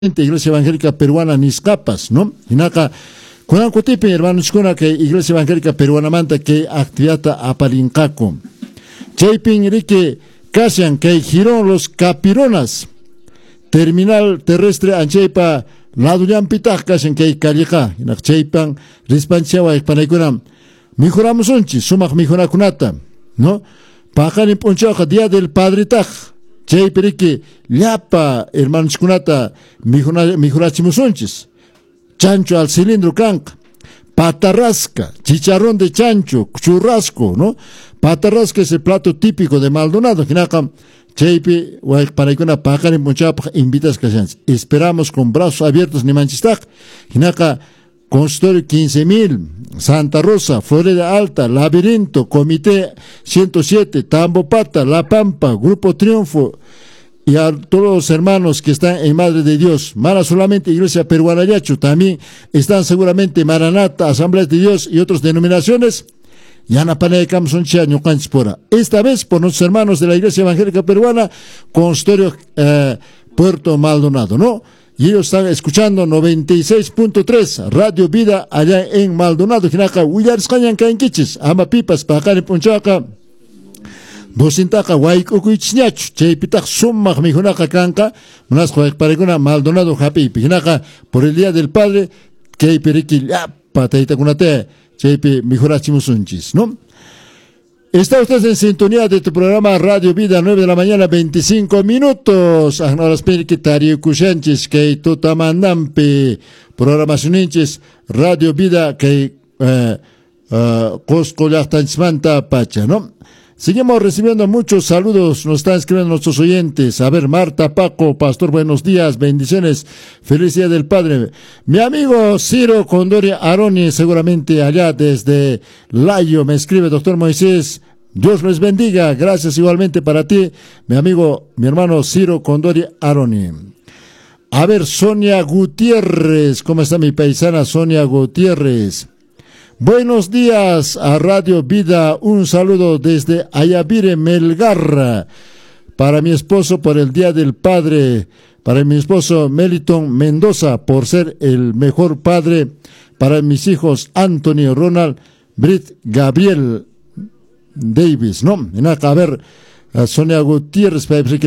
Iglesia Evangélica Peruana Niscapas, ¿no? Hinaka, kunan kutipi, hermanos, kuna que Iglesia Evangélica Peruana manta que actividad apalincaco. Chaypin riki casian que girón los capironas. Terminal terrestre anchaypa lado llampita casian que calleja. Hinak chaypan rispanchiawa ekpanaykunam. Mijoramos unchi, sumak mijorakunata, ¿no? Pajarin ponchaja día del padre taj. Chay periki llapa hermanos kunata mijorachimusunchis. Chancho al cilindro canca, patarrasca, chicharrón de chancho, churrasco, ¿no? Patarrasca es el plato típico de Maldonado. Chaypi, para que una pájara en Ponchapa invitas que esperamos con brazos abiertos ni manchistak. Hinaka, Consultorio 15.000, Santa Rosa, Florida Alta, Laberinto, Comité 107, Tambopata, La Pampa, Grupo Triunfo, y a todos los hermanos que están en Madre de Dios. Mara solamente Iglesia Peruana Yachu, también están seguramente Maranata, Asamblea de Dios y otras denominaciones. Esta vez por nuestros hermanos de la Iglesia Evangélica Peruana, Consultorio Puerto Maldonado, ¿no? Y ellos están escuchando 96.3 Radio Vida allá en Maldonado. Hinaka, Willars Kanyan Kankichis, Ama Pipas, Pakari Punchaka, Bosintaka, Waikuichniach, Chaypitak, Summak, Mijunaka Kanka, Munas Pareguna, Maldonado, Happy, Hinaka, por el Día del Padre, Kei Periki, Pataita Kunate, Chaypi, Mijurachimusunchis, ¿no? Está usted en sintonía de tu programa Radio Vida, 9 de la mañana, 25 minutos. Agnoras Pirikitari Kushanchis, que Totamandampi, programacioninchis, Radio Vida, que Cosco Yachtanchmanta Pacha, ¿no? Seguimos recibiendo muchos saludos, nos están escribiendo nuestros oyentes. A ver, Marta, Paco, Pastor, buenos días, bendiciones, feliz Día del Padre. Mi amigo Ciro Condori Aroni, seguramente allá desde Layo, me escribe, doctor Moisés, Dios les bendiga, gracias igualmente para ti, mi amigo, mi hermano Ciro Condori Aroni. A ver, Sonia Gutiérrez, ¿cómo está mi paisana Sonia Gutiérrez? Buenos días a Radio Vida, un saludo desde Ayavire, Melgar, para mi esposo por el Día del Padre, para mi esposo Meliton Mendoza por ser el mejor padre, para mis hijos Anthony, Ronald, Brit, Gabriel, Davis, ¿no? A ver, Sonia Gutiérrez,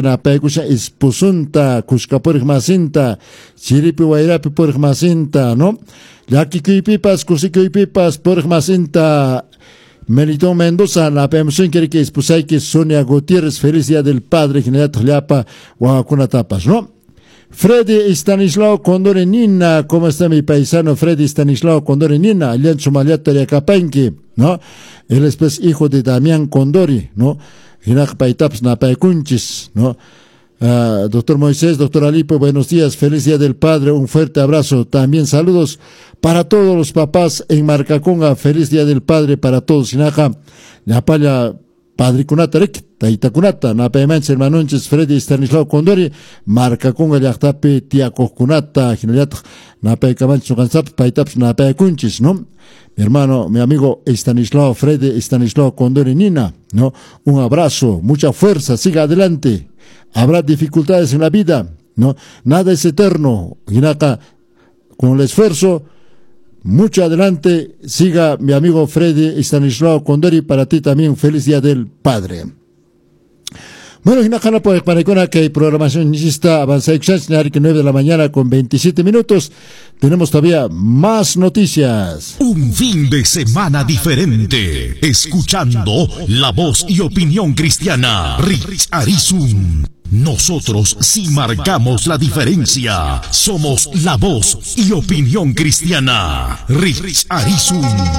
esposunta, Cuscaporg Macinta, Chiripi Guairapi por Macinta, ¿no? Yaki Pipas, Cusico Pipas, por Macinta, Melitón Mendoza, la pensión que expusai que Sonia Gutiérrez, feliz Día del Padre, General Tliapa, Oaxaca Tapas, ¿no? Freddy Stanislao Condore Nina, ¿cómo está mi paisano Freddy Stanislao Condore Nina? Allá en Sumaliata de Acapanque, ¿no? Él es pues hijo de Damián Condori, ¿no? Hinak Paitaps Napaikunchis, ¿no? Doctor Moisés, doctor Alipo, buenos días, feliz Día del Padre, un fuerte abrazo, también saludos para todos los papás en Marcaconga, feliz Día del Padre para todos, Hinaka, Napaya, Padre Kunata, Taita Kunata, Napaemanch, hermanonches, Freddy Stanislao Condori, Marcaconga, Yachtape, Tiaco Kunata, Hinayat, Napaecamanch, Nocansap, Paitaps, Napaikunchis, ¿no? Mi hermano, mi amigo Stanislao, Freddy Stanislao Condori Nina, ¿no? Un abrazo, mucha fuerza, siga adelante. Habrá dificultades en la vida, ¿no? Nada es eterno. Hinaka, con el esfuerzo, mucho adelante, siga mi amigo Freddy Stanislao Condori, para ti también, feliz Día del Padre. Bueno, Hinaka, pues, para que programación está avanzada, que 9 de la mañana con 27 minutos, tenemos todavía más noticias. Un fin de semana diferente, escuchando la voz y opinión cristiana. Rich Arizum. Nosotros sí marcamos la diferencia. Somos la voz y opinión cristiana. Rich Arizum.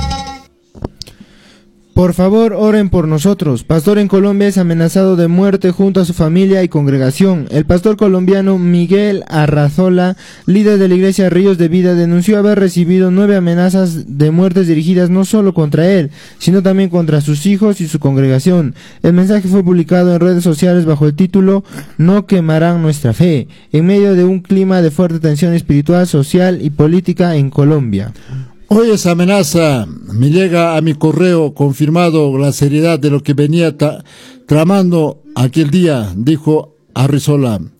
Por favor, oren por nosotros. Pastor en Colombia es amenazado de muerte junto a su familia y congregación. El pastor colombiano Miguel Arrazola, líder de la iglesia Ríos de Vida, denunció haber recibido 9 amenazas de muertes dirigidas no solo contra él, sino también contra sus hijos y su congregación. El mensaje fue publicado en redes sociales bajo el título "No quemarán nuestra fe", en medio de un clima de fuerte tensión espiritual, social y política en Colombia. Hoy esa amenaza me llega a mi correo confirmado la seriedad de lo que venía tramando aquel día, dijo Arrazola.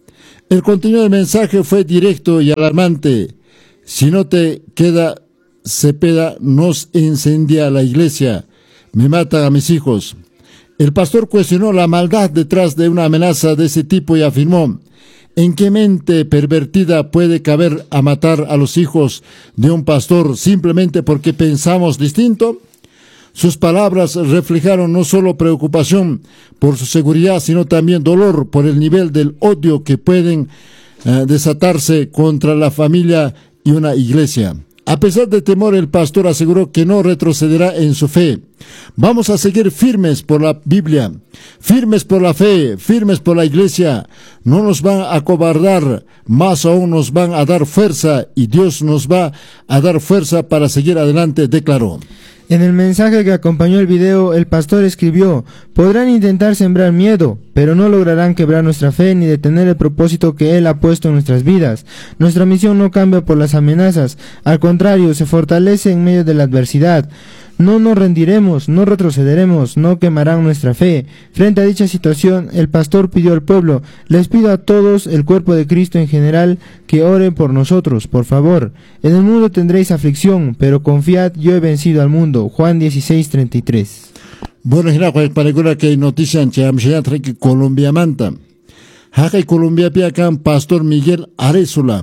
El contenido del mensaje fue directo y alarmante. Si no te queda Cepeda, nos incendia la iglesia, me matan a mis hijos. El pastor cuestionó la maldad detrás de una amenaza de ese tipo y afirmó: ¿en qué mente pervertida puede caber a matar a los hijos de un pastor simplemente porque pensamos distinto? Sus palabras reflejaron no solo preocupación por su seguridad, sino también dolor por el nivel del odio que pueden desatarse contra la familia y una iglesia. A pesar de temor, el pastor aseguró que no retrocederá en su fe. Vamos a seguir firmes por la Biblia, firmes por la fe, firmes por la iglesia. No nos van a acobardar, más aún nos van a dar fuerza, y Dios nos va a dar fuerza para seguir adelante, declaró. En el mensaje que acompañó el video, el pastor escribió: podrán intentar sembrar miedo, pero no lograrán quebrar nuestra fe ni detener el propósito que Él ha puesto en nuestras vidas. Nuestra misión no cambia por las amenazas, al contrario, se fortalece en medio de la adversidad. No nos rendiremos, no retrocederemos, no quemarán nuestra fe. Frente a dicha situación, el pastor pidió al pueblo: les pido a todos, el cuerpo de Cristo en general, que oren por nosotros, por favor. En el mundo tendréis aflicción, pero confiad, yo he vencido al mundo. Juan 16:33. Bueno, para que hay noticias que Colombia manta. Jaca y Colombia piacan pastor Miguel Arrezola,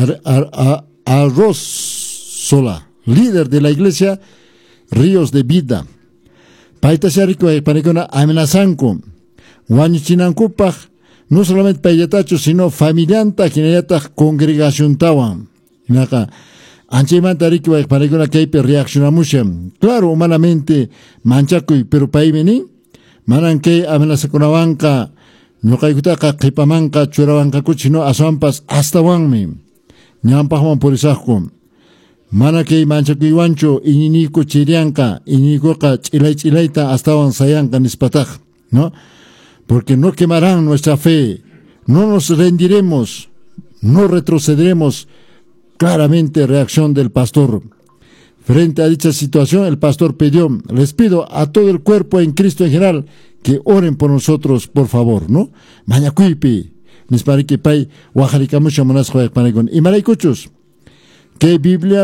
Arrozola, líder de la iglesia Ríos de Vida. Paita Sharico para que amenazanco. Guanichinancupa, no solamente payatacho, sino familianta, quinayata congregación tawan. Naka. Anchimanta rico para que reaccionamusha. Claro, humanamente manchaco, pero paimeni manan que amenaza con la banca, no caicutaca, kipamanca, churabanca cuchino, asampas hasta wanmi. Nyampahman por isajo. Mana que manchaco y wancho, ininico chirianca, ininicoca chilaita hasta wan sayanca nispataj, ¿no? Porque no quemarán nuestra fe, no nos rendiremos, no retrocederemos. Claramente reacción del pastor. Frente a dicha situación, el pastor pidió: les pido a todo el cuerpo en Cristo en general que oren por nosotros, por favor, ¿no? Mañacuipi, Nispariquipay, Oaxaca Monas Juan y Maraicuchus. Que Biblia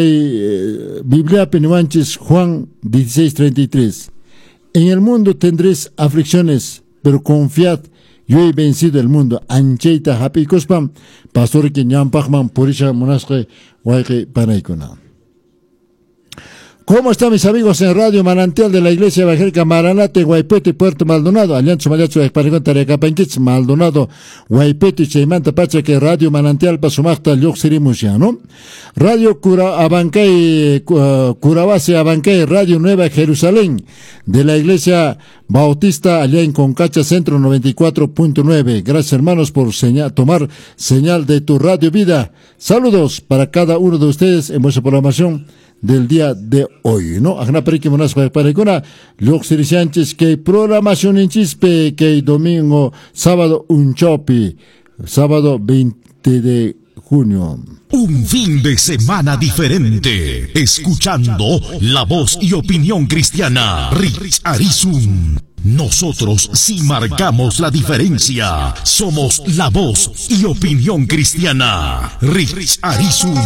Penuanches Juan 16:33. En el mundo tendréis aflicciones, pero confiad, yo he vencido el mundo. Ancheita happy cospam, pastor que nyampachman purisha monasque waike panaikuna. ¿Cómo están mis amigos en Radio Manantial de la Iglesia Evangélica Maranate, Guaypete, Puerto Maldonado? Alianza Mayacho de Parigón Tarecapanquich, Maldonado, Guaypete, Cheimanta Pacha, que Radio Manantial Pasumacta, Lyoxirimusia, ¿no? Radio Curabase Abancay, Radio Nueva Jerusalén, de la Iglesia Bautista, allá en Concacha Centro 94.9. Gracias, hermanos, por tomar señal de tu Radio Vida. Saludos para cada uno de ustedes en vuestra programación del día de hoy, ¿no? Agna perique monas para ikuna Lyoxiri Sánchez que programación en chispe que domingo, sábado unchopi, sábado 20 de junio. Un fin de semana diferente, escuchando la voz y opinión cristiana. Rich Arizum. Nosotros sí marcamos la diferencia. Somos la voz y opinión cristiana. Rich Arizum.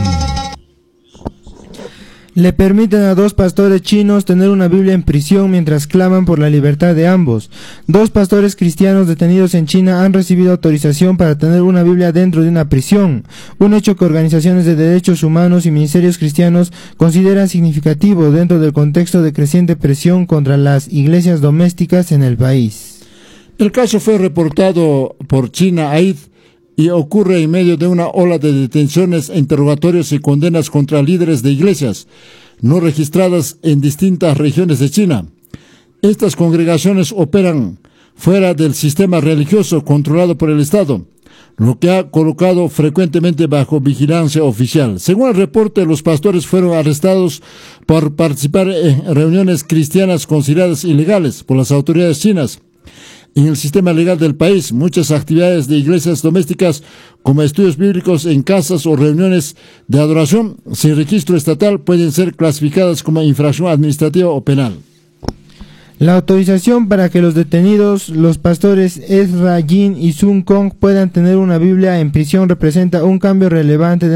Le permiten a dos pastores chinos tener una Biblia en prisión mientras claman por la libertad de ambos. Dos pastores cristianos detenidos en China han recibido autorización para tener una Biblia dentro de una prisión, un hecho que organizaciones de derechos humanos y ministerios cristianos consideran significativo dentro del contexto de creciente presión contra las iglesias domésticas en el país. El caso fue reportado por China Aid y ocurre en medio de una ola de detenciones, interrogatorios y condenas contra líderes de iglesias no registradas en distintas regiones de China. Estas congregaciones operan fuera del sistema religioso controlado por el Estado, lo que ha colocado frecuentemente bajo vigilancia oficial. Según el reporte, los pastores fueron arrestados por participar en reuniones cristianas consideradas ilegales por las autoridades chinas. En el sistema legal del país, muchas actividades de iglesias domésticas, como estudios bíblicos en casas o reuniones de adoración sin registro estatal, pueden ser clasificadas como infracción administrativa o penal. La autorización para que los detenidos, los pastores Ezra Jin y Sun Kong, puedan tener una Biblia en prisión representa un cambio relevante